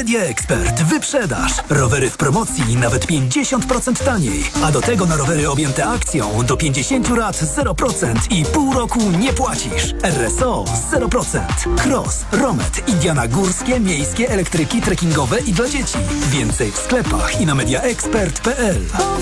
Media Expert. Wyprzedaż. Rowery w promocji nawet 50% taniej. A do tego na rowery objęte akcją do 50 lat 0% i pół roku nie płacisz. RSO 0%. Cross, Romet, Indiana górskie, miejskie, elektryki, trekkingowe i dla dzieci. Więcej w sklepach i na mediaexpert.pl.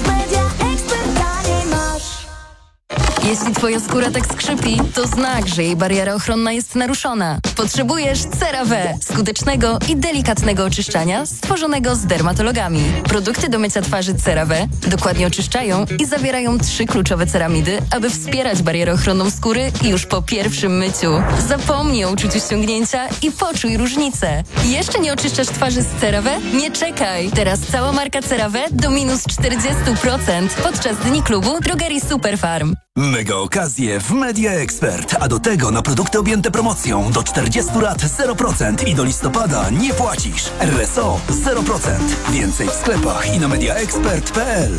Jeśli twoja skóra tak skrzypi, to znak, że jej bariera ochronna jest naruszona. Potrzebujesz CeraVe, skutecznego i delikatnego oczyszczania stworzonego z dermatologami. Produkty do mycia twarzy CeraVe dokładnie oczyszczają i zawierają 3 kluczowe ceramidy, aby wspierać barierę ochronną skóry już po pierwszym myciu. Zapomnij o uczuciu ściągnięcia i poczuj różnicę. Jeszcze nie oczyszczasz twarzy z CeraVe? Nie czekaj! Teraz cała marka CeraVe do minus 40% podczas Dni Klubu Drogerii Superfarm. Mega okazje w Media Expert, a do tego na produkty objęte promocją do 40 lat 0% i do listopada nie płacisz. RSO 0%. Więcej w sklepach i na mediaexpert.pl.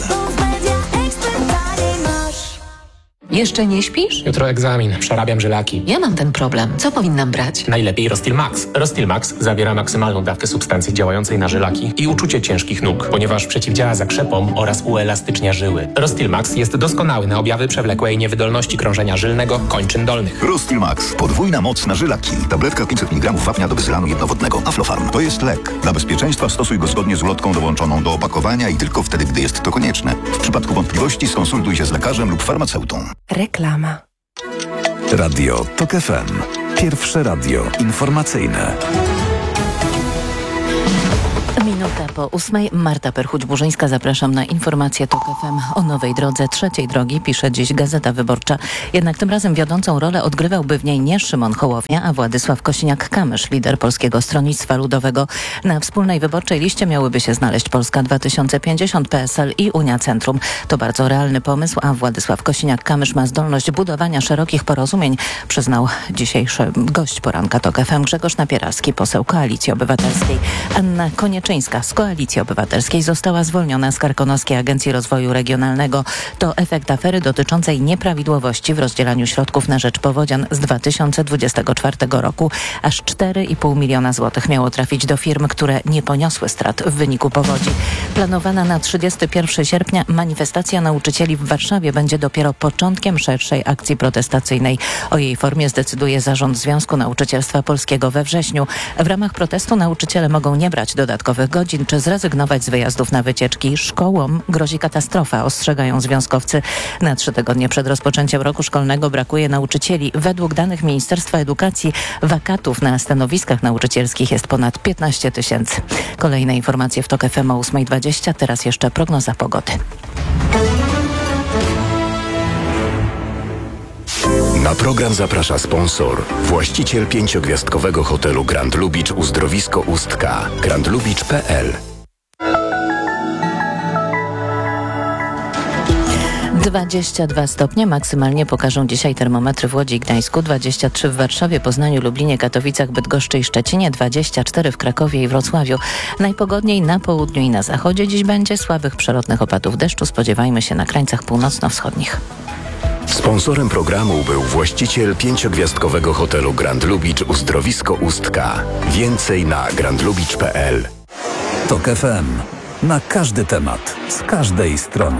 Jeszcze nie śpisz? Jutro egzamin, przerabiam żylaki. Ja mam ten problem. Co powinnam brać? Najlepiej Rostil Max. Rostil Max zawiera maksymalną dawkę substancji działającej na żylaki i uczucie ciężkich nóg, ponieważ przeciwdziała zakrzepom oraz uelastycznia żyły. Rostil Max jest doskonały na objawy przewlekłej niewydolności krążenia żylnego kończyn dolnych. Rostil Max. Podwójna moc na żylaki. Tabletka 500 mg wapnia do bezylanu jednowodnego. Aflofarm. To jest lek. Dla bezpieczeństwa stosuj go zgodnie z ulotką dołączoną do opakowania i tylko wtedy, gdy jest to konieczne. W przypadku wątpliwości skonsultuj się z lekarzem lub farmaceutą. Reklama. Radio TOK FM. Pierwsze radio informacyjne. Minuta po 8. Marta Perchuć-Burzyńska. Zapraszam na informację TOK FM o nowej drodze trzeciej drogi, pisze dziś Gazeta Wyborcza. Jednak tym razem wiodącą rolę odgrywałby w niej nie Szymon Hołownia, a Władysław Kosiniak-Kamysz, lider Polskiego Stronnictwa Ludowego. Na wspólnej wyborczej liście miałyby się znaleźć Polska 2050, PSL i Unia Centrum. To bardzo realny pomysł, a Władysław Kosiniak-Kamysz ma zdolność budowania szerokich porozumień, przyznał dzisiejszy gość poranka TOK FM Grzegorz Napieralski, poseł Koalicji Obywatelskiej. Anna Konieczyńska z Koalicji Obywatelskiej została zwolniona z Karkonoskiej Agencji Rozwoju Regionalnego. To efekt afery dotyczącej nieprawidłowości w rozdzielaniu środków na rzecz powodzian z 2024 roku. Aż 4,5 miliona złotych miało trafić do firm, które nie poniosły strat w wyniku powodzi. Planowana na 31 sierpnia manifestacja nauczycieli w Warszawie będzie dopiero początkiem szerszej akcji protestacyjnej. O jej formie zdecyduje Zarząd Związku Nauczycielstwa Polskiego we wrześniu. W ramach protestu nauczyciele mogą nie brać dodatkowych godzin czy zrezygnować z wyjazdów na wycieczki. Szkołom grozi katastrofa, ostrzegają związkowcy. Na 3 tygodnie przed rozpoczęciem roku szkolnego brakuje nauczycieli. Według danych Ministerstwa Edukacji wakatów na stanowiskach nauczycielskich jest ponad 15 000. Kolejne informacje w TOK FM o 8:20. Teraz jeszcze prognoza pogody. Na program zaprasza sponsor. Właściciel 5-gwiazdkowego hotelu Grand Lubicz Uzdrowisko Ustka. grandlubicz.pl. 22 stopnie maksymalnie pokażą dzisiaj termometry w Łodzi i Gdańsku, 23 w Warszawie, Poznaniu, Lublinie, Katowicach, Bydgoszczy i Szczecinie, 24 w Krakowie i Wrocławiu. Najpogodniej na południu i na zachodzie dziś będzie. Słabych przelotnych opadów deszczu spodziewajmy się na krańcach północno-wschodnich. Sponsorem programu był właściciel 5-gwiazdkowego hotelu Grand Lubicz Uzdrowisko Ustka. Więcej na grandlubicz.pl. TOK FM. Na każdy temat, z każdej strony.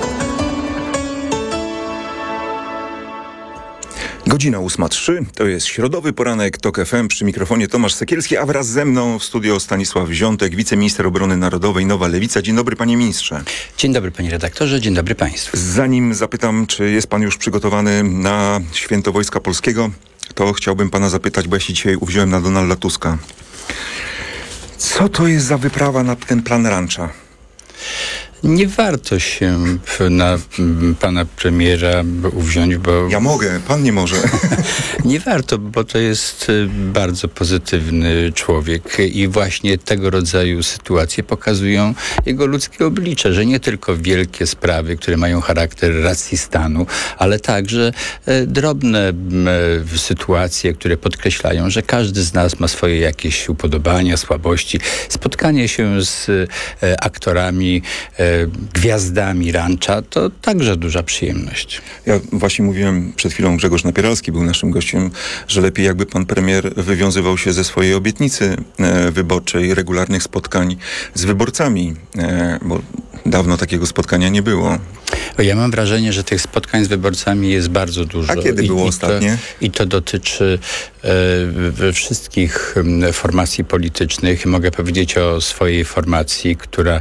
Godzina 8:03, to jest środowy poranek TOK FM, przy mikrofonie Tomasz Sekielski, a wraz ze mną w studio Stanisław Ziątek, wiceminister obrony narodowej, Nowa Lewica. Dzień dobry, panie ministrze. Dzień dobry, panie redaktorze, dzień dobry państwu. Zanim zapytam, czy jest pan już przygotowany na Święto Wojska Polskiego, to chciałbym pana zapytać, bo ja się dzisiaj uwziąłem na Donalda Tuska. Co to jest za wyprawa na ten plan rancha? Nie warto się na pana premiera uwziąć, bo... Ja mogę, pan nie może. Nie warto, bo to jest bardzo pozytywny człowiek i właśnie tego rodzaju sytuacje pokazują jego ludzkie oblicze, że nie tylko wielkie sprawy, które mają charakter racji stanu, ale także drobne sytuacje, które podkreślają, że każdy z nas ma swoje jakieś upodobania, słabości. Spotkanie się z aktorami gwiazdami rancza, to także duża przyjemność. Ja właśnie mówiłem przed chwilą, Grzegorz Napieralski był naszym gościem, że lepiej jakby pan premier wywiązywał się ze swojej obietnicy wyborczej, regularnych spotkań z wyborcami, bo dawno takiego spotkania nie było. Ja mam wrażenie, że tych spotkań z wyborcami jest bardzo dużo. A kiedy było ostatnie? I to dotyczy wszystkich formacji politycznych. Mogę powiedzieć o swojej formacji, która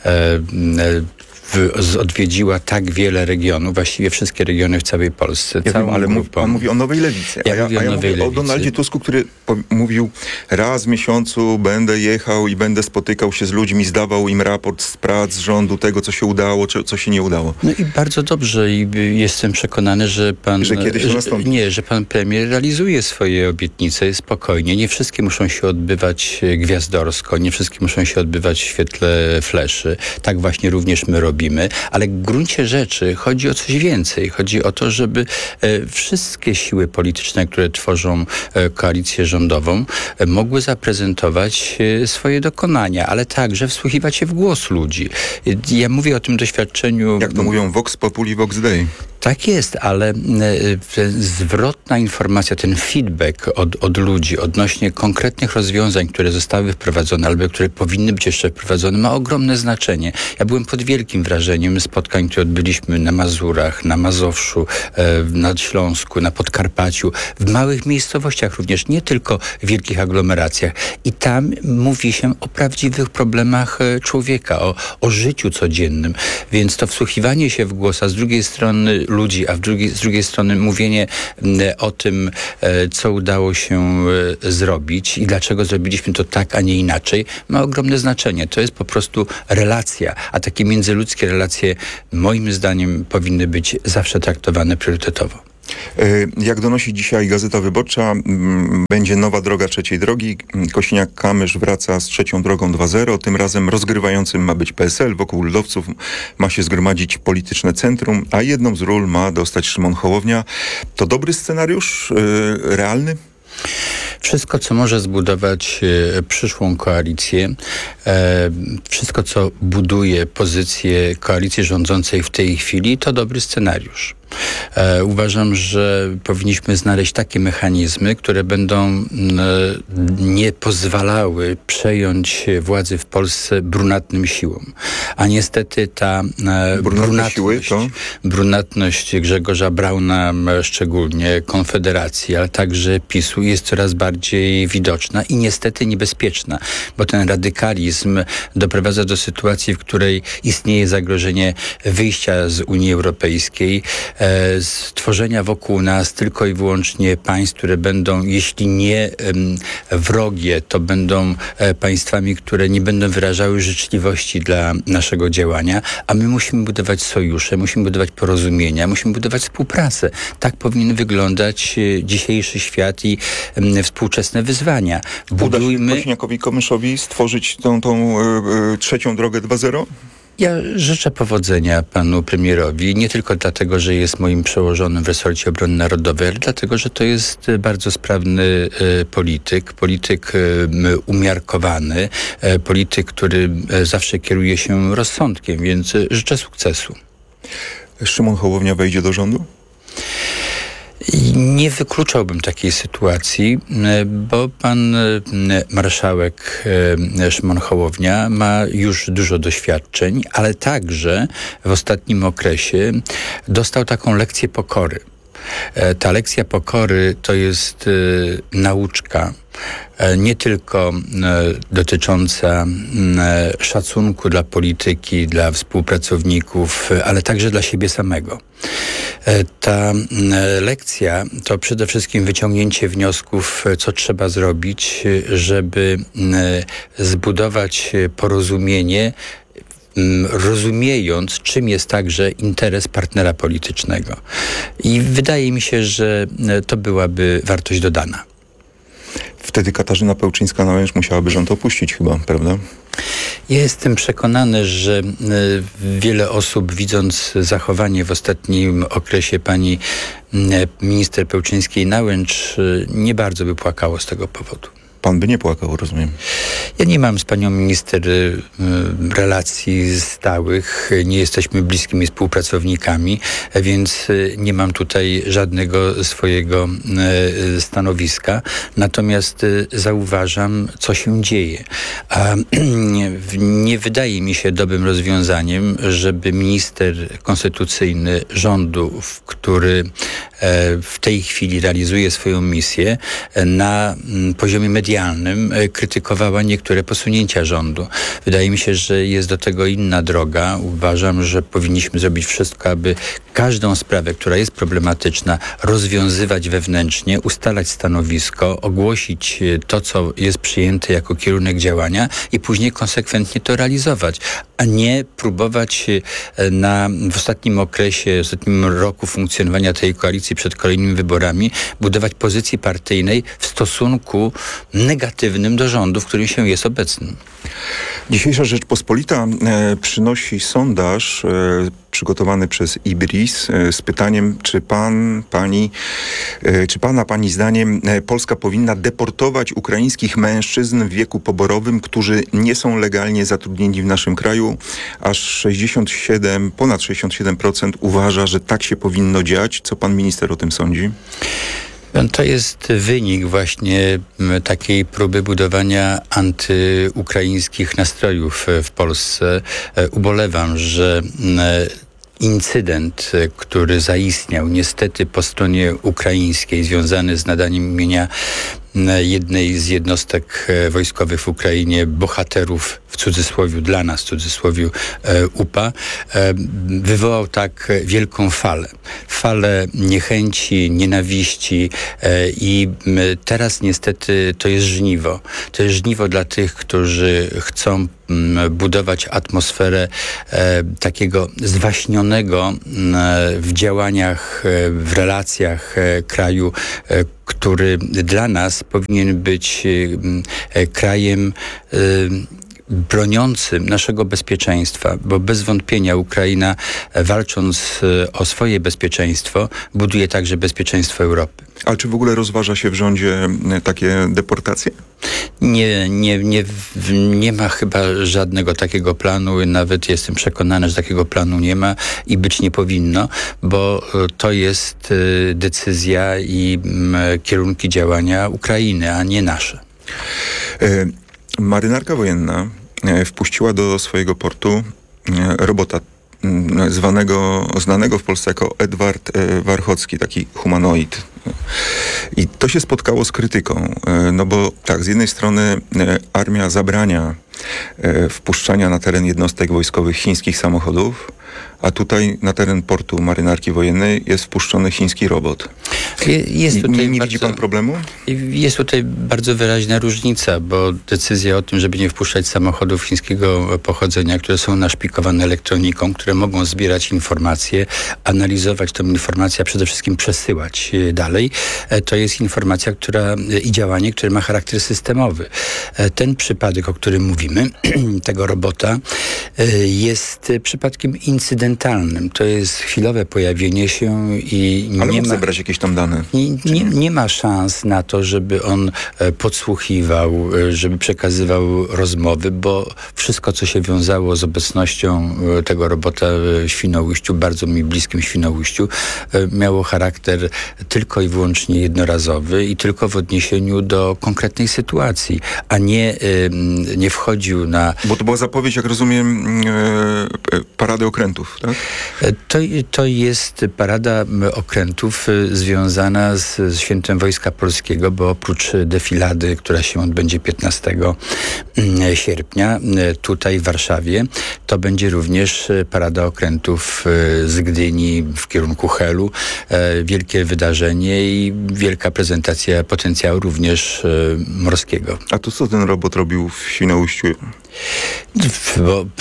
odwiedziła tak wiele regionów, właściwie wszystkie regiony w całej Polsce. Ja wiem, ale pan mówi o Nowej Lewicy. Ja mówię o Donaldzie Tusku, który mówił, raz w miesiącu będę jechał i będę spotykał się z ludźmi, zdawał im raport z prac rządu, tego, co się udało, co się nie udało. No i bardzo dobrze i jestem przekonany, że pan... Że kiedyś to nastąpi. Nie, że pan premier realizuje swoje obietnice spokojnie. Nie wszystkie muszą się odbywać gwiazdorsko, nie wszystkie muszą się odbywać w świetle fleszy. Tak właśnie również my robimy. Ale w gruncie rzeczy chodzi o coś więcej. Chodzi o to, żeby wszystkie siły polityczne, które tworzą koalicję rządową, mogły zaprezentować swoje dokonania, ale także wsłuchiwać się w głos ludzi. Ja mówię o tym doświadczeniu... Jak to mówią, vox populi, vox dei. Tak jest, ale zwrotna informacja, ten feedback od ludzi odnośnie konkretnych rozwiązań, które zostały wprowadzone albo które powinny być jeszcze wprowadzone, ma ogromne znaczenie. Ja byłem pod wielkim wrażeniem spotkań, które odbyliśmy na Mazurach, na Mazowszu, na Śląsku, na Podkarpaciu, w małych miejscowościach również, nie tylko w wielkich aglomeracjach. I tam mówi się o prawdziwych problemach człowieka, o życiu codziennym. Więc to wsłuchiwanie się w głos, a z drugiej strony ludzi, a z drugiej strony mówienie o tym, co udało się zrobić i dlaczego zrobiliśmy to tak, a nie inaczej, ma ogromne znaczenie. To jest po prostu relacja, a takie międzyludzkie relacje moim zdaniem powinny być zawsze traktowane priorytetowo. Jak donosi dzisiaj Gazeta Wyborcza, będzie nowa droga trzeciej drogi. Kosiniak-Kamysz wraca z trzecią drogą 2.0. Tym razem rozgrywającym ma być PSL. Wokół ludowców ma się zgromadzić polityczne centrum, a jedną z ról ma dostać Szymon Hołownia. To dobry scenariusz? Realny? Wszystko, co może zbudować przyszłą koalicję, wszystko, co buduje pozycję koalicji rządzącej w tej chwili, to dobry scenariusz. Uważam, że powinniśmy znaleźć takie mechanizmy, które będą nie pozwalały przejąć władzy w Polsce brunatnym siłom. A niestety ta brunatność Grzegorza Brauna, szczególnie Konfederacji, ale także PiS-u jest coraz bardziej widoczna i niestety niebezpieczna, bo ten radykalizm doprowadza do sytuacji, w której istnieje zagrożenie wyjścia z Unii Europejskiej, stworzenia wokół nas tylko i wyłącznie państw, które będą, jeśli nie wrogie, to będą państwami, które nie będą wyrażały życzliwości dla naszego działania, a my musimy budować sojusze, musimy budować porozumienia, musimy budować współpracę. Tak powinien wyglądać dzisiejszy świat i współczesne wyzwania. Budujmy... Uda się Kosiniakowi-Kamyszowi stworzyć tą trzecią drogę 2.0? Ja życzę powodzenia panu premierowi, nie tylko dlatego, że jest moim przełożonym w resorcie obrony narodowej, ale dlatego, że to jest bardzo sprawny polityk umiarkowany, polityk, który zawsze kieruje się rozsądkiem, więc życzę sukcesu. Szymon Hołownia wejdzie do rządu? Nie wykluczałbym takiej sytuacji, bo pan marszałek Szymon Hołownia ma już dużo doświadczeń, ale także w ostatnim okresie dostał taką lekcję pokory. Ta lekcja pokory to jest nauczka nie tylko dotycząca szacunku dla polityki, dla współpracowników, ale także dla siebie samego. Ta lekcja to przede wszystkim wyciągnięcie wniosków, co trzeba zrobić, żeby zbudować porozumienie, rozumiejąc, czym jest także interes partnera politycznego. I wydaje mi się, że to byłaby wartość dodana. Wtedy Katarzyna Pełczyńska-Nałęcz musiałaby rząd opuścić chyba, prawda? Ja jestem przekonany, że wiele osób, widząc zachowanie w ostatnim okresie pani minister Pełczyńskiej-Nałęcz, nie bardzo by płakało z tego powodu. pan by nie płakał, rozumiem. Ja nie mam z panią minister relacji stałych, nie jesteśmy bliskimi współpracownikami, więc nie mam tutaj żadnego swojego stanowiska. Natomiast zauważam, co się dzieje. A nie wydaje mi się dobrym rozwiązaniem, żeby minister konstytucyjny rządu, który w tej chwili realizuje swoją misję, na poziomie medialnym krytykowała niektóre posunięcia rządu. Wydaje mi się, że jest do tego inna droga. Uważam, że powinniśmy zrobić wszystko, aby każdą sprawę, która jest problematyczna, rozwiązywać wewnętrznie, ustalać stanowisko, ogłosić to, co jest przyjęte jako kierunek działania i później konsekwentnie to realizować, a nie próbować w ostatnim okresie, w ostatnim roku funkcjonowania tej koalicji przed kolejnymi wyborami budować pozycji partyjnej w stosunku negatywnym do rządu, w którym się jest obecnym. Dzisiejsza Rzeczpospolita przynosi sondaż przygotowany przez IBRIS z pytaniem, czy pani zdaniem Polska powinna deportować ukraińskich mężczyzn w wieku poborowym, którzy nie są legalnie zatrudnieni w naszym kraju. Aż ponad 67% uważa, że tak się powinno dziać. Co pan minister o tym sądzi? To jest wynik właśnie takiej próby budowania antyukraińskich nastrojów w Polsce. Ubolewam, że incydent, który zaistniał niestety po stronie ukraińskiej, związany z nadaniem imienia jednej z jednostek wojskowych w Ukrainie, bohaterów, w cudzysłowie dla nas, w cudzysłowie UPA, wywołał tak wielką falę niechęci, nienawiści i teraz niestety to jest żniwo. To jest żniwo dla tych, którzy chcą budować atmosferę takiego zwaśnionego w działaniach, w relacjach kraju, który dla nas powinien być krajem broniącym naszego bezpieczeństwa, bo bez wątpienia Ukraina, walcząc o swoje bezpieczeństwo, buduje także bezpieczeństwo Europy. A czy w ogóle rozważa się w rządzie takie deportacje? Nie ma chyba żadnego takiego planu. Nawet jestem przekonany, że takiego planu nie ma i być nie powinno, bo to jest decyzja i kierunki działania Ukrainy, a nie nasze. Marynarka wojenna wpuściła do swojego portu robota znanego w Polsce jako Edward Warchocki, taki humanoid. I to się spotkało z krytyką, no bo tak, z jednej strony armia zabrania wpuszczania na teren jednostek wojskowych chińskich samochodów, a tutaj na teren portu marynarki wojennej jest wpuszczony chiński robot. Nie widzi pan problemu? Jest tutaj bardzo wyraźna różnica, bo decyzja o tym, żeby nie wpuszczać samochodów chińskiego pochodzenia, które są naszpikowane elektroniką, które mogą zbierać informacje, analizować tę informację, a przede wszystkim przesyłać dalej, to jest informacja, i działanie, które ma charakter systemowy. Ten przypadek, o którym mówimy, tego robota, jest przypadkiem incydentalnym. To jest chwilowe pojawienie się i ale mógł zebrać jakieś tam dane. Nie ma szans na to, żeby on podsłuchiwał, żeby przekazywał rozmowy, bo wszystko, co się wiązało z obecnością tego robota w Świnoujściu, bardzo mi bliskim Świnoujściu, miało charakter tylko i wyłącznie jednorazowy i tylko w odniesieniu do konkretnej sytuacji, a nie wchodził na... Bo to była zapowiedź, jak rozumiem, parady okrętów, tak? To jest parada okrętów związana z Świętem Wojska Polskiego, bo oprócz defilady, która się odbędzie 15 sierpnia tutaj w Warszawie, to będzie również parada okrętów z Gdyni w kierunku Helu. Wielkie wydarzenie i wielka prezentacja potencjału również morskiego. A to co ten robot robił w Świnoujściu? Bo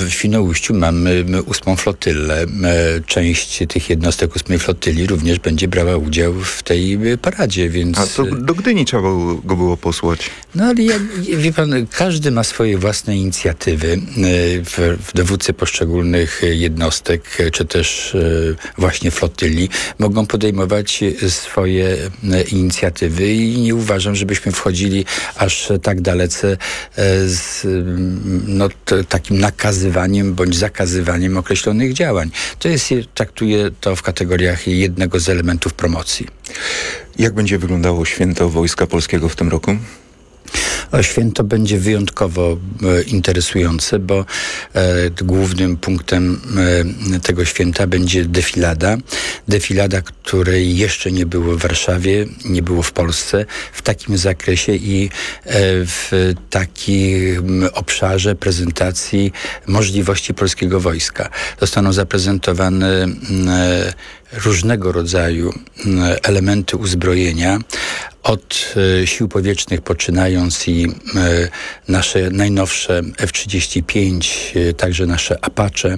w Świnoujściu mamy 8. flotylę. Część tych jednostek 8. flotyli również będzie brała udział w tej paradzie, więc... A to do Gdyni trzeba go było posłać. No ale wie pan, każdy ma swoje własne inicjatywy w dowódcy poszczególnych jednostek, czy też właśnie flotyli. Mogą podejmować swoje inicjatywy i nie uważam, żebyśmy wchodzili aż tak dalece z takim nakazywaniem bądź zakazywaniem określonych działań. Traktuję to w kategoriach jednego z elementów promocji. Jak będzie wyglądało święto Wojska Polskiego w tym roku? Święto będzie wyjątkowo interesujące, bo głównym punktem tego święta będzie defilada. Defilada, której jeszcze nie było w Warszawie, nie było w Polsce w takim zakresie i w takim obszarze prezentacji możliwości polskiego wojska. Zostaną zaprezentowane różnego rodzaju elementy uzbrojenia, od sił powietrznych poczynając i nasze najnowsze F-35, także nasze Apache,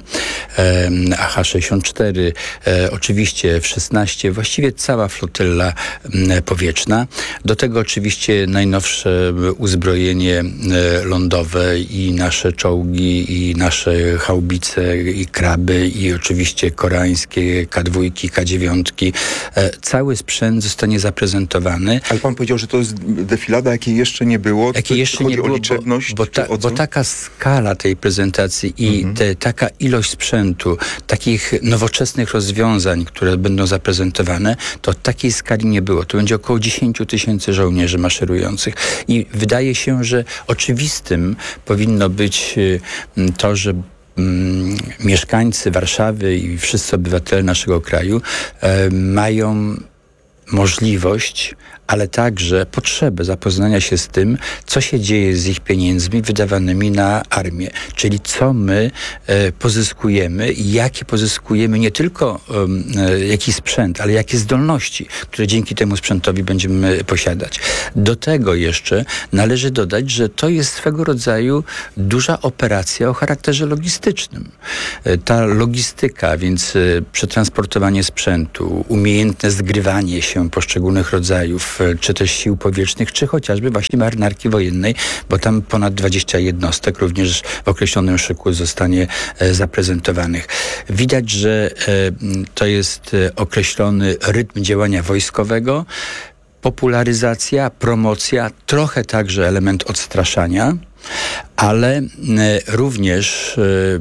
AH-64, oczywiście F-16, właściwie cała flotylla powietrzna. Do tego oczywiście najnowsze uzbrojenie lądowe i nasze czołgi, i nasze haubice, i kraby, i oczywiście koreańskie K2, K9. Cały sprzęt zostanie zaprezentowany. Ale pan powiedział, że to jest defilada, jakiej jeszcze nie było. Jakiej jeszcze nie było, bo taka skala tej prezentacji i taka ilość sprzętu, takich nowoczesnych rozwiązań, które będą zaprezentowane, to takiej skali nie było. To będzie około 10 000 żołnierzy maszerujących. I wydaje się, że oczywistym powinno być to, że mieszkańcy Warszawy i wszyscy obywatele naszego kraju mają możliwość, ale także potrzebę zapoznania się z tym, co się dzieje z ich pieniędzmi wydawanymi na armię. Czyli co my pozyskujemy i jakie pozyskujemy nie tylko jaki sprzęt, ale jakie zdolności, które dzięki temu sprzętowi będziemy posiadać. Do tego jeszcze należy dodać, że to jest swego rodzaju duża operacja o charakterze logistycznym. Ta logistyka, więc przetransportowanie sprzętu, umiejętne zgrywanie się poszczególnych rodzajów, czy też sił powietrznych, czy chociażby właśnie marynarki wojennej, bo tam ponad 20 jednostek również w określonym szyku zostanie zaprezentowanych. Widać, że to jest określony rytm działania wojskowego, popularyzacja, promocja, trochę także element odstraszania, ale również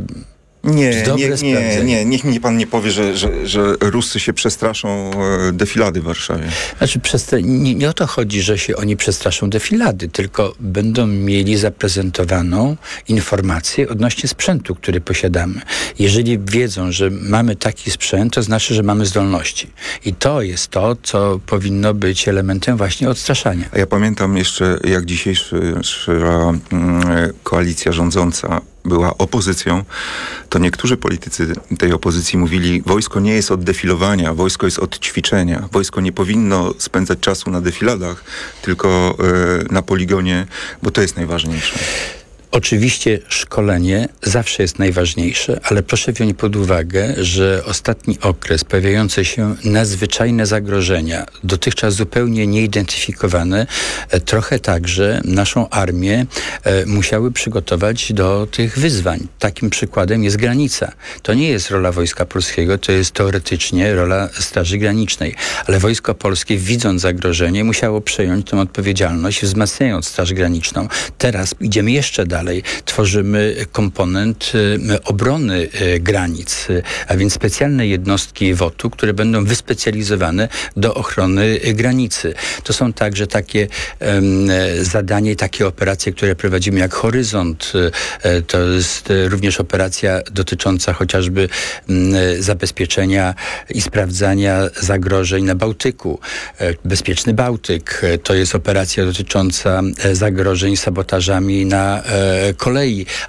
niech mi pan nie powie, że Ruscy się przestraszą defilady w Warszawie. Znaczy, nie o to chodzi, że się oni przestraszą defilady, tylko będą mieli zaprezentowaną informację odnośnie sprzętu, który posiadamy. Jeżeli wiedzą, że mamy taki sprzęt, to znaczy, że mamy zdolności. I to jest to, co powinno być elementem właśnie odstraszania. A ja pamiętam jeszcze, jak dzisiejsza koalicja rządząca była opozycją, to niektórzy politycy tej opozycji mówili, wojsko nie jest od defilowania, wojsko jest od ćwiczenia. Wojsko nie powinno spędzać czasu na defiladach, tylko na poligonie, bo to jest najważniejsze. Oczywiście szkolenie zawsze jest najważniejsze, ale proszę wziąć pod uwagę, że ostatni okres, pojawiające się nadzwyczajne zagrożenia, dotychczas zupełnie nieidentyfikowane, trochę także naszą armię musiały przygotować do tych wyzwań. Takim przykładem jest granica. To nie jest rola Wojska Polskiego, to jest teoretycznie rola Straży Granicznej, ale Wojsko Polskie, widząc zagrożenie, musiało przejąć tę odpowiedzialność, wzmacniając Straż Graniczną. Teraz idziemy jeszcze dalej. Tworzymy komponent obrony granic, a więc specjalne jednostki WOT-u, które będą wyspecjalizowane do ochrony granicy. To są także takie zadania i takie operacje, które prowadzimy jak Horyzont. To jest również operacja dotycząca chociażby zabezpieczenia i sprawdzania zagrożeń na Bałtyku. Bezpieczny Bałtyk. To jest operacja dotycząca zagrożeń sabotażami na kolei,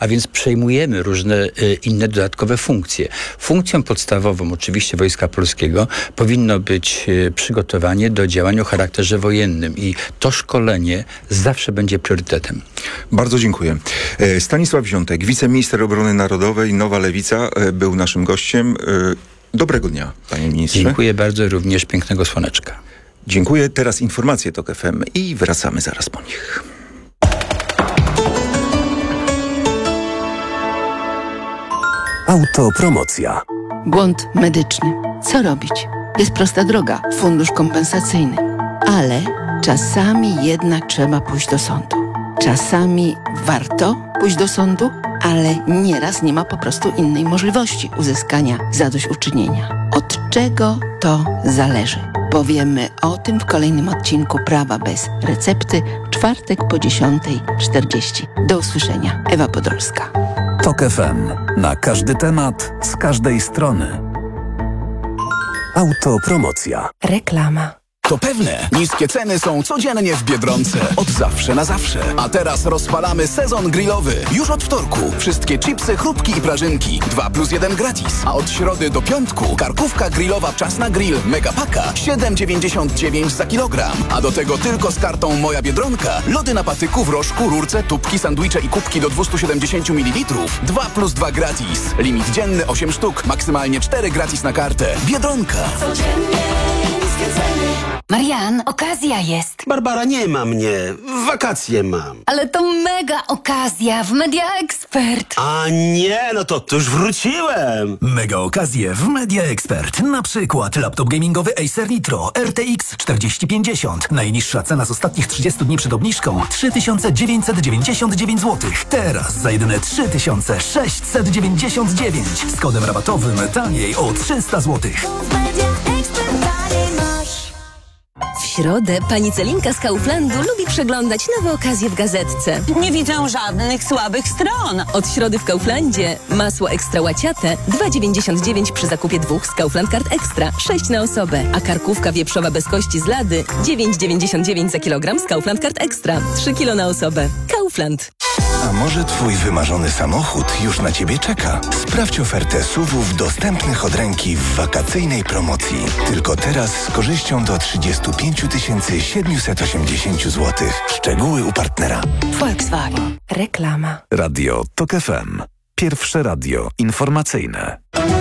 a więc przejmujemy różne inne dodatkowe funkcje. Funkcją podstawową oczywiście Wojska Polskiego powinno być przygotowanie do działań o charakterze wojennym i to szkolenie zawsze będzie priorytetem. Bardzo dziękuję. Stanisław Wziątek, wiceminister obrony narodowej, Nowa Lewica, był naszym gościem. Dobrego dnia, panie ministrze. Dziękuję bardzo, również pięknego słoneczka. Dziękuję. Teraz informacje TOK FM i wracamy zaraz po nich. Autopromocja. Błąd medyczny. Co robić? Jest prosta droga. Fundusz kompensacyjny. Ale czasami jednak trzeba pójść do sądu. Czasami warto pójść do sądu, ale nieraz nie ma po prostu innej możliwości uzyskania zadośćuczynienia. Od czego to zależy? Powiemy o tym w kolejnym odcinku Prawa bez recepty, czwartek po 10:40. Do usłyszenia. Ewa Podolska. TOK FM. Na każdy temat, z każdej strony. Autopromocja. Reklama. To pewne, niskie ceny są codziennie w Biedronce. Od zawsze na zawsze. A teraz rozpalamy sezon grillowy. Już od wtorku. Wszystkie chipsy, chrupki i prażynki. 2+1 gratis. A od środy do piątku karkówka grillowa Czas na Grill Megapaka 7,99 za kilogram. A do tego tylko z kartą Moja Biedronka lody na patyku, w rożku, rurce, tubki, sandwicze i kubki do 270 ml. 2+2 gratis. Limit dzienny 8 sztuk. Maksymalnie 4 gratis na kartę. Biedronka. Codziennie niskie ceny. Marian, okazja jest. Barbara, nie ma mnie. Wakacje mam. Ale to mega okazja w Media Expert. A nie, no to już wróciłem. Mega okazje w Media Expert. Na przykład laptop gamingowy Acer Nitro RTX 4050. Najniższa cena z ostatnich 30 dni przed obniżką 3999 zł. Teraz za jedyne 3699 z kodem rabatowym taniej o 300 zł. W środę pani Celinka z Kauflandu lubi przeglądać nowe okazje w gazetce. Nie widzę żadnych słabych stron. Od środy w Kauflandzie masło ekstra łaciate 2,99 przy zakupie 2 z Kaufland Card Extra 6 na osobę, a karkówka wieprzowa bez kości z Lady 9,99 za kilogram z Kaufland Card Extra 3 kg na osobę. Kaufland. A może twój wymarzony samochód już na ciebie czeka? Sprawdź ofertę SUV-ów dostępnych od ręki w wakacyjnej promocji. Tylko teraz z korzyścią do 35 780 zł. Szczegóły u partnera. Volkswagen. Reklama. Radio TOK FM. Pierwsze radio informacyjne.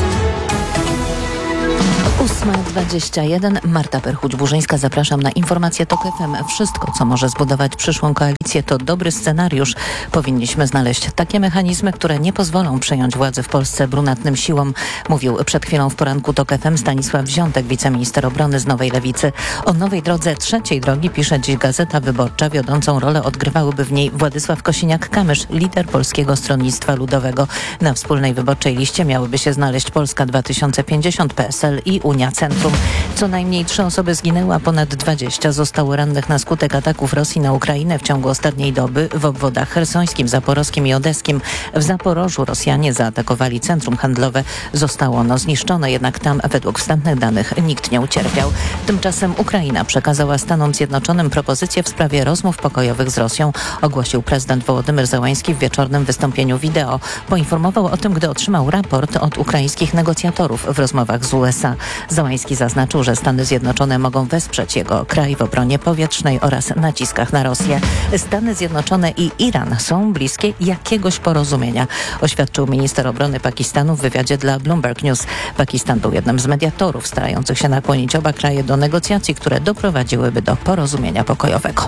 8:21. Marta Perchuć-Burzyńska, zapraszam na informację TOK FM. Wszystko, co może zbudować przyszłą koalicję, to dobry scenariusz. Powinniśmy znaleźć takie mechanizmy, które nie pozwolą przejąć władzy w Polsce brunatnym siłom, mówił przed chwilą w poranku TOK FM Stanisław Wziątek, wiceminister obrony z Nowej Lewicy. O nowej drodze trzeciej drogi pisze dziś Gazeta Wyborcza. Wiodącą rolę odgrywałyby w niej Władysław Kosiniak-Kamysz, lider Polskiego Stronnictwa Ludowego. Na wspólnej wyborczej liście miałyby się znaleźć Polska 2050, PSL i Unia Centrum. Co najmniej 3 osoby zginęły, a ponad 20 zostało rannych na skutek ataków Rosji na Ukrainę w ciągu ostatniej doby w obwodach chersońskim, zaporowskim i odeskim. W Zaporożu Rosjanie zaatakowali centrum handlowe. Zostało ono zniszczone, jednak tam według wstępnych danych nikt nie ucierpiał. Tymczasem Ukraina przekazała Stanom Zjednoczonym propozycję w sprawie rozmów pokojowych z Rosją, ogłosił prezydent Wołodymyr Zełański w wieczornym wystąpieniu wideo. Poinformował o tym, gdy otrzymał raport od ukraińskich negocjatorów w rozmowach z USA. Zełański zaznaczył, że Stany Zjednoczone mogą wesprzeć jego kraj w obronie powietrznej oraz naciskach na Rosję. Stany Zjednoczone i Iran są bliskie jakiegoś porozumienia, oświadczył minister obrony Pakistanu w wywiadzie dla Bloomberg News. Pakistan był jednym z mediatorów starających się nakłonić oba kraje do negocjacji, które doprowadziłyby do porozumienia pokojowego.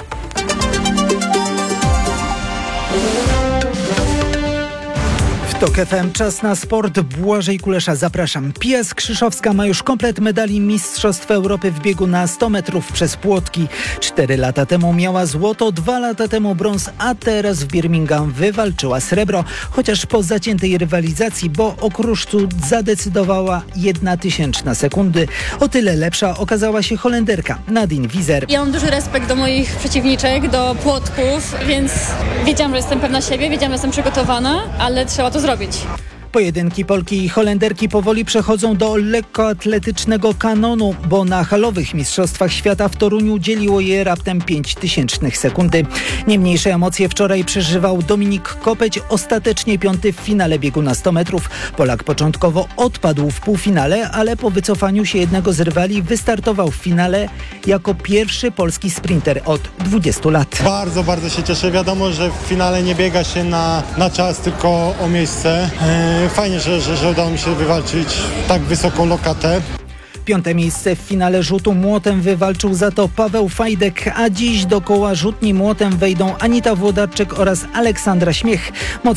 TOK FM, czas na sport. Błażej Kulesza, zapraszam. Pia Skrzyszowska ma już komplet medali Mistrzostw Europy w biegu na 100 metrów przez płotki. 4 lata temu miała złoto, 2 lata temu brąz, a teraz w Birmingham wywalczyła srebro. Chociaż po zaciętej rywalizacji, bo o kruszcu zadecydowała 1/1000 sekundy. O tyle lepsza okazała się Holenderka Nadine Wieser. Ja mam duży respekt do moich przeciwniczek, do płotków, więc wiedziałam, że jestem pewna siebie, wiedziałam, że jestem przygotowana, ale trzeba to zrobić. Pojedynki Polki i Holenderki powoli przechodzą do lekkoatletycznego kanonu, bo na halowych Mistrzostwach Świata w Toruniu dzieliło je raptem 0,05 sekundy. Nie mniejsze emocje wczoraj przeżywał Dominik Kopeć, ostatecznie 5. w finale biegu na 100 metrów. Polak początkowo odpadł w półfinale, ale po wycofaniu się jednego z rywali wystartował w finale jako pierwszy polski sprinter od 20 lat. Bardzo, bardzo się cieszę. Wiadomo, że w finale nie biega się na czas, tylko o miejsce. Fajnie, że udało mi się wywalczyć tak wysoką lokatę. 5. miejsce w finale rzutu młotem wywalczył za to Paweł Fajdek, a dziś do koła rzutni młotem wejdą Anita Włodarczyk oraz Aleksandra Śmiech.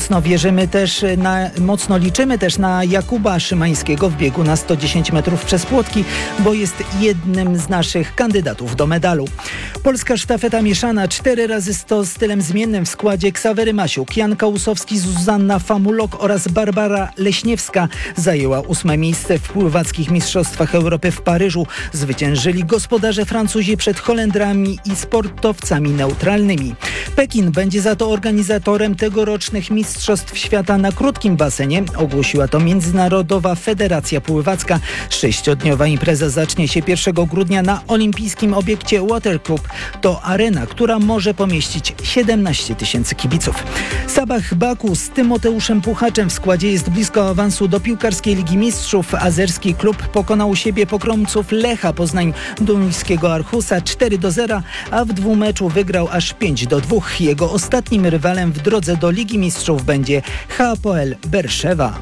Mocno liczymy też na Jakuba Szymańskiego w biegu na 110 metrów przez płotki, bo jest jednym z naszych kandydatów do medalu. Polska sztafeta mieszana 4x100 stylem zmiennym w składzie Ksawery Masiuk, Jan Kałusowski, Zuzanna Famulok oraz Barbara Leśniewska zajęła 8. miejsce w pływackich mistrzostwach Europy w Paryżu. Zwyciężyli gospodarze Francuzi przed Holendrami i sportowcami neutralnymi. Pekin będzie za to organizatorem tegorocznych Mistrzostw Świata na krótkim basenie. Ogłosiła to Międzynarodowa Federacja Pływacka. 6-dniowa impreza zacznie się 1 grudnia na olimpijskim obiekcie Water Club. To arena, która może pomieścić 17 000 kibiców. Sabah Baku z Tymoteuszem Puchaczem w składzie jest blisko awansu do piłkarskiej Ligi Mistrzów. Azerski klub pokonał siebie pokromców Lecha Poznań duńskiego Arhusa 4-0, a w dwumeczu wygrał aż 5-2. Jego ostatnim rywalem w drodze do Ligi Mistrzów będzie Hapoel Berszewa.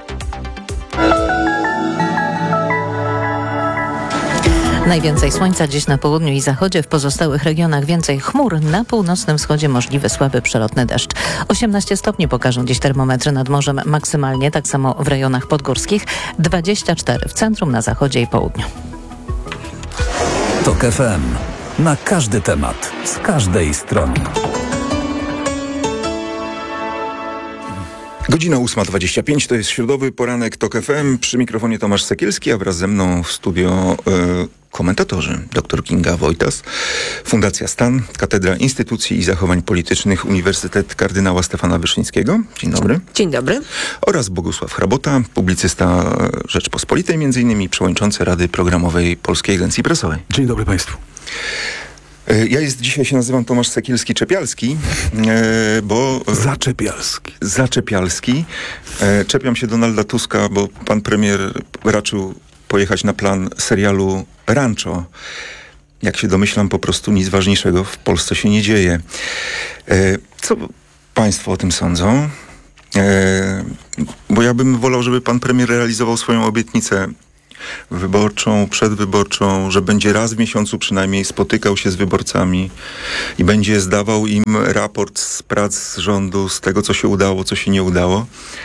Najwięcej słońca dziś na południu i zachodzie, w pozostałych regionach więcej chmur, na północnym wschodzie możliwy słaby przelotny deszcz. 18 stopni pokażą dziś termometry nad morzem maksymalnie, tak samo w rejonach podgórskich, 24 w centrum, na zachodzie i południu. TOK FM. Na każdy temat, z każdej strony. Godzina 8:25, to jest środowy poranek TOK FM. Przy mikrofonie Tomasz Sekielski, a wraz ze mną w studio komentatorzy. Dr Kinga Wojtas, Fundacja STAN, Katedra Instytucji i Zachowań Politycznych, Uniwersytet Kardynała Stefana Wyszyńskiego. Dzień dobry. Dzień dobry. Oraz Bogusław Hrabota, publicysta Rzeczpospolitej, m.in. przewodniczący Rady Programowej Polskiej Agencji Prasowej. Dzień dobry Państwu. Ja dzisiaj się nazywam Tomasz Sekielski-Czepialski, bo... Zaczepialski. Czepiam się Donalda Tuska, bo pan premier raczył pojechać na plan serialu Rancho. Jak się domyślam, po prostu nic ważniejszego w Polsce się nie dzieje. Co państwo o tym sądzą? Bo ja bym wolał, żeby pan premier realizował swoją obietnicę wyborczą, przedwyborczą, że będzie raz w miesiącu przynajmniej spotykał się z wyborcami i będzie zdawał im raport z prac rządu, z tego, co się udało, co się nie udało.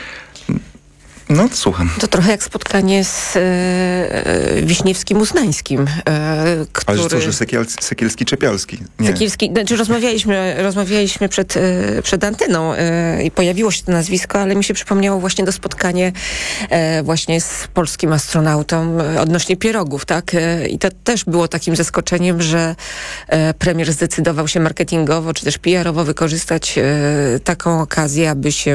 No, słucham. To trochę jak spotkanie z Wiśniewskim Uznańskim, który... Ale to, że Sekielski-Czepialski. Nie. Sekielski, znaczy rozmawialiśmy przed anteną i pojawiło się to nazwisko, ale mi się przypomniało właśnie to spotkanie właśnie z polskim astronautą odnośnie pierogów, tak? I to też było takim zaskoczeniem, że premier zdecydował się marketingowo, czy też PR-owo wykorzystać taką okazję,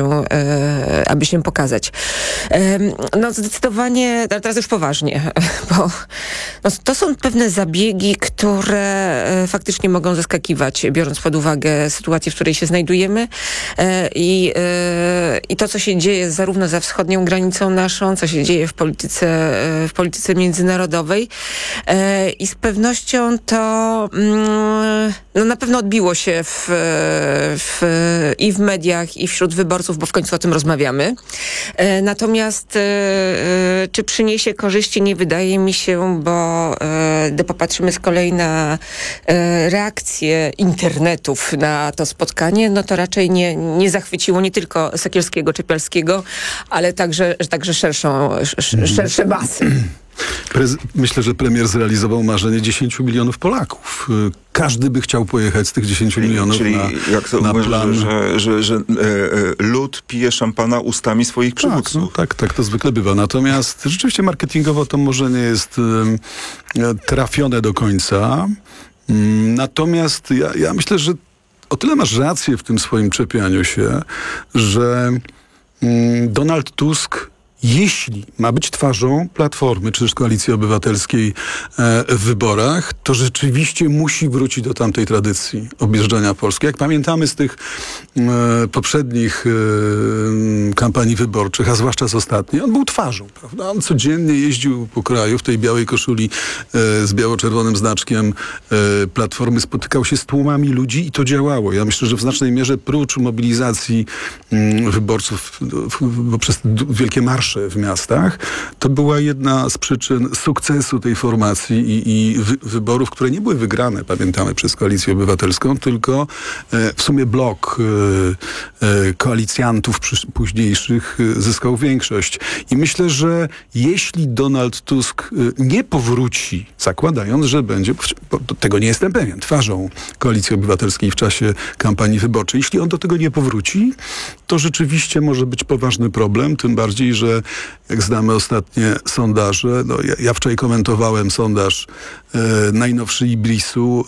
aby się pokazać. No zdecydowanie, ale teraz już poważnie, bo no, to są pewne zabiegi, które faktycznie mogą zaskakiwać, biorąc pod uwagę sytuację, w której się znajdujemy i to, co się dzieje zarówno za wschodnią granicą naszą, co się dzieje w polityce międzynarodowej i z pewnością to no, na pewno odbiło się i w mediach, i wśród wyborców, bo w końcu o tym rozmawiamy. Natomiast czy przyniesie korzyści, nie wydaje mi się, bo gdy popatrzymy z kolei na reakcję internetów na to spotkanie, no to raczej nie zachwyciło nie tylko Sekielskiego, Czepialskiego, ale także szersze masy. Myślę, że premier zrealizował marzenie 10 milionów Polaków. Każdy by chciał pojechać z tych 10 milionów czyli jak to na mówisz, plan. że lud pije szampana ustami swoich przywódców. Tak, to zwykle bywa. Natomiast rzeczywiście marketingowo to może nie jest trafione do końca. Natomiast ja myślę, że o tyle masz rację w tym swoim czepianiu się, że Donald Tusk, jeśli ma być twarzą Platformy czy też Koalicji Obywatelskiej w wyborach, to rzeczywiście musi wrócić do tamtej tradycji objeżdżania Polski. Jak pamiętamy z tych poprzednich kampanii wyborczych, a zwłaszcza z ostatniej, on był twarzą, prawda? On codziennie jeździł po kraju w tej białej koszuli z biało-czerwonym znaczkiem Platformy, spotykał się z tłumami ludzi i to działało. Ja myślę, że w znacznej mierze prócz mobilizacji wyborców poprzez wielkie marsze w miastach, to była jedna z przyczyn sukcesu tej formacji i wyborów, które nie były wygrane, pamiętamy, przez Koalicję Obywatelską, tylko w sumie blok koalicjantów późniejszych zyskał większość. I myślę, że jeśli Donald Tusk nie powróci, zakładając, że będzie, bo tego nie jestem pewien, twarzą Koalicji Obywatelskiej w czasie kampanii wyborczej, jeśli on do tego nie powróci, to rzeczywiście może być poważny problem, tym bardziej, że jak znamy ostatnie sondaże, no ja wczoraj komentowałem sondaż najnowszy Ibrisu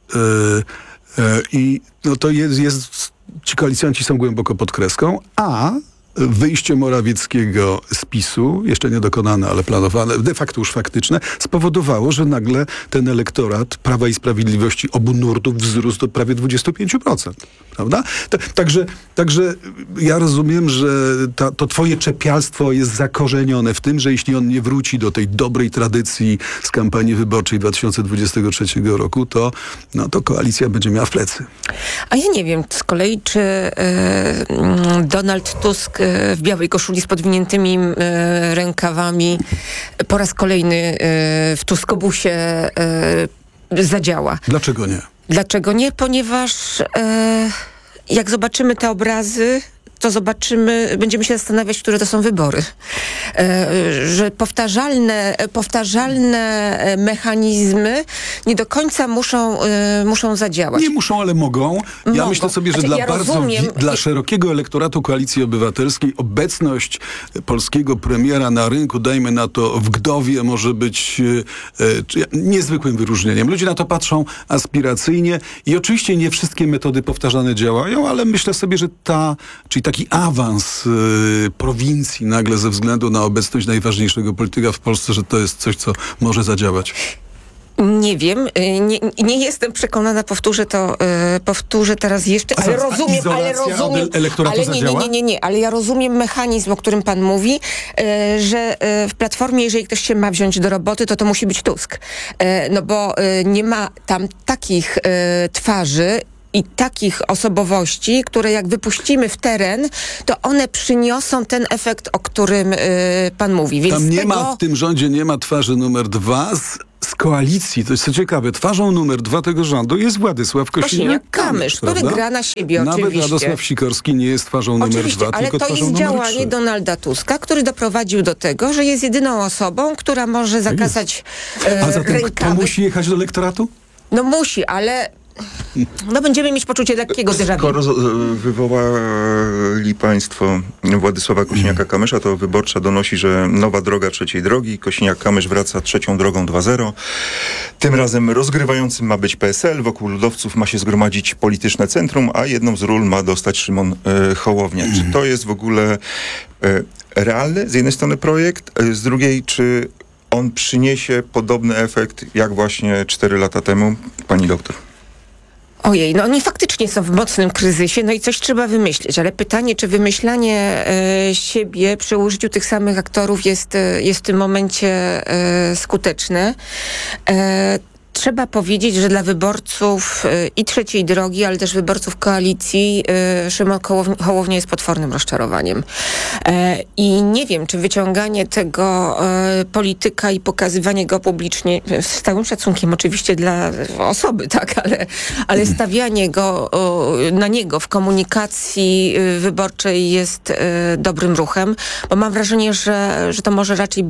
i no to jest, ci koalicjanci są głęboko pod kreską, a wyjście Morawieckiego z PiS-u, jeszcze nie dokonane, ale planowane, de facto już faktyczne, spowodowało, że nagle ten elektorat Prawa i Sprawiedliwości obu nurtów wzrósł do prawie 25%. Prawda? Także ja rozumiem, że to twoje czepialstwo jest zakorzenione w tym, że jeśli on nie wróci do tej dobrej tradycji z kampanii wyborczej 2023 roku, to koalicja będzie miała w plecy. A ja nie wiem z kolei, czy Donald Tusk w białej koszuli z podwiniętymi rękawami po raz kolejny w Tuskobusie zadziała. Dlaczego nie? Dlaczego nie? Ponieważ jak zobaczymy te obrazy, to będziemy się zastanawiać, które to są wybory. Że powtarzalne mechanizmy nie do końca muszą zadziałać. Nie muszą, ale mogą. Ja myślę sobie, że dla szerokiego elektoratu Koalicji Obywatelskiej obecność polskiego premiera na rynku, dajmy na to w Gdowie, może być niezwykłym wyróżnieniem. Ludzie na to patrzą aspiracyjnie i oczywiście nie wszystkie metody powtarzane działają, ale myślę sobie, że czyli taki awans prowincji nagle ze względu na obecność najważniejszego polityka w Polsce, że to jest coś, co może zadziałać. Nie wiem, nie jestem przekonana, powtórzę teraz jeszcze, ale rozumiem, ale ja rozumiem mechanizm, o którym pan mówi, że w Platformie, jeżeli ktoś się ma wziąć do roboty, to musi być Tusk. No bo nie ma tam takich twarzy i takich osobowości, które jak wypuścimy w teren, to one przyniosą ten efekt, o którym pan mówi. Więc w tym rządzie nie ma twarzy numer 2 z koalicji. To jest co ciekawe. Twarzą numer 2 tego rządu jest Władysław Kosiniak-Kamysz, który gra na siebie, Nawet oczywiście. Radosław Sikorski nie jest twarzą numer 2, ale tylko to twarzą jest numer 3. działanie Donalda Tuska, który doprowadził do tego, że jest jedyną osobą, która może zakasać A zatem rękawy. kto musi jechać do elektoratu? No musi, ale będziemy mieć poczucie lekkiego déjà vu. Skoro wywołali państwo Władysława Kosiniaka-Kamysza, to Wyborcza donosi, że nowa droga trzeciej drogi. Kosiniak-Kamysz wraca trzecią drogą 2.0. Tym razem rozgrywającym ma być PSL. Wokół ludowców ma się zgromadzić polityczne centrum, a jedną z ról ma dostać Szymon Hołownia. Czy to jest w ogóle realny z jednej strony projekt, z drugiej czy on przyniesie podobny efekt jak właśnie 4 lata temu? Pani doktor. Ojej, no oni faktycznie są w mocnym kryzysie, no i coś trzeba wymyślić, ale pytanie, czy wymyślanie siebie przy użyciu tych samych aktorów jest w tym momencie skuteczne. Trzeba powiedzieć, że dla wyborców i trzeciej drogi, ale też wyborców koalicji Szymon Hołownia jest potwornym rozczarowaniem. I nie wiem, czy wyciąganie tego polityka i pokazywanie go publicznie, z całym szacunkiem oczywiście dla osoby, tak, ale stawianie go na niego w komunikacji wyborczej jest dobrym ruchem, bo mam wrażenie, że to może raczej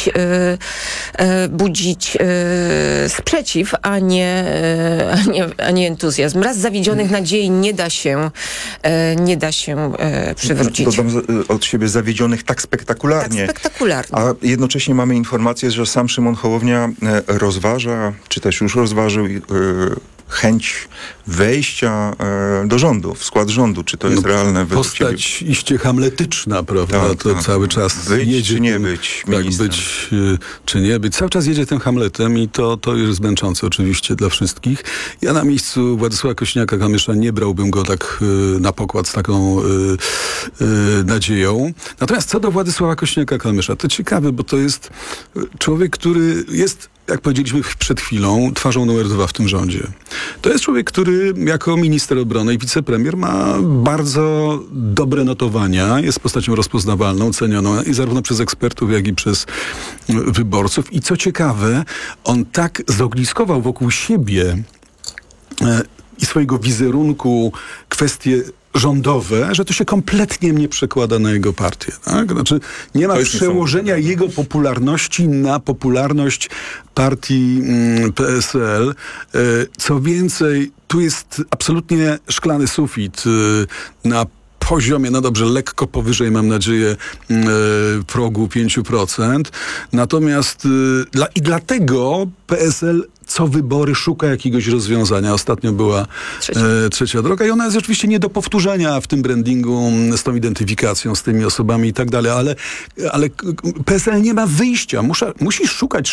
budzić sprzeciw, a nie entuzjazm. Raz zawiedzionych nadziei nie da się przywrócić. Dodam od siebie zawiedzionych tak spektakularnie. A jednocześnie mamy informację, że sam Szymon Hołownia rozważa, czy też już rozważył chęć wejścia do rządu, w skład rządu. Czy to jest realne? Postać iście hamletyczna, prawda? To cały czas być jedzie. Czy nie być ministrem? Być czy nie być. Cały czas jedzie tym Hamletem i to już jest męczące oczywiście dla wszystkich. Ja na miejscu Władysława Kosiniaka-Kamysza nie brałbym go tak na pokład z taką nadzieją. Natomiast co do Władysława Kosiniaka-Kamysza, to ciekawe, bo to jest człowiek, który jest, jak powiedzieliśmy przed chwilą, twarzą numer 2 w tym rządzie. To jest człowiek, który jako minister obrony i wicepremier ma bardzo dobre notowania, jest postacią rozpoznawalną, cenioną i zarówno przez ekspertów, jak i przez wyborców. I co ciekawe, on tak zogniskował wokół siebie i swojego wizerunku kwestie rządowe, że to się kompletnie nie przekłada na jego partię. Tak? Znaczy nie ma przełożenia jego popularności na popularność partii PSL. Co więcej, tu jest absolutnie szklany sufit na poziomie, no dobrze, lekko powyżej, mam nadzieję, progu 5%. Natomiast dlatego PSL co wybory szuka jakiegoś rozwiązania. Ostatnio była trzecia droga i ona jest oczywiście nie do powtórzenia w tym brandingu, z tą identyfikacją, z tymi osobami i tak dalej, ale PSL nie ma wyjścia. Musi szukać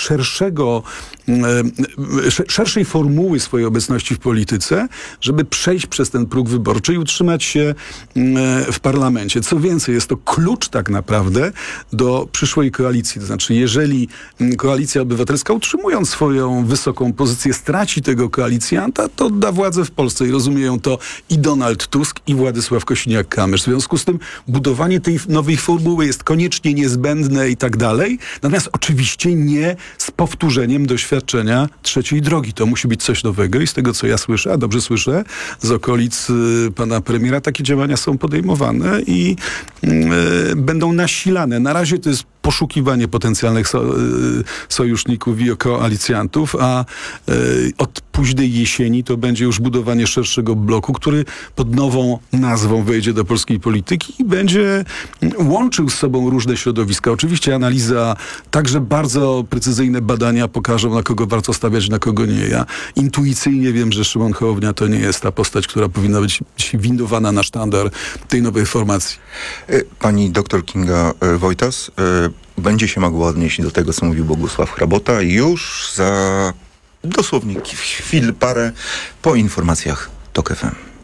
szerszej formuły swojej obecności w polityce, żeby przejść przez ten próg wyborczy i utrzymać się w parlamencie. Co więcej, jest to klucz tak naprawdę do przyszłej koalicji. To znaczy, jeżeli Koalicja Obywatelska, utrzymując swoją wysoką pozycję, straci tego koalicjanta, to da władzę w Polsce i rozumieją to i Donald Tusk, i Władysław Kosiniak-Kamysz. W związku z tym budowanie tej nowej formuły jest koniecznie niezbędne i tak dalej. Natomiast oczywiście nie z powtórzeniem doświadczenia trzeciej drogi. To musi być coś nowego i z tego, co ja słyszę, a dobrze słyszę, z okolic pana premiera, takie działania są podejmowane i będą nasilane. Na razie to jest poszukiwanie potencjalnych sojuszników i koalicjantów, a od późnej jesieni to będzie już budowanie szerszego bloku, który pod nową nazwą wejdzie do polskiej polityki i będzie łączył z sobą różne środowiska. Oczywiście analiza, także bardzo precyzyjne badania pokażą, na kogo warto stawiać, na kogo nie. Ja intuicyjnie wiem, że Szymon Hołownia to nie jest ta postać, która powinna być windowana na sztandar tej nowej formacji. Pani doktor Kinga Wojtas będzie się mogła odnieść do tego, co mówił Bogusław Hrabota już za dosłownie chwil parę po informacjach TOK FM.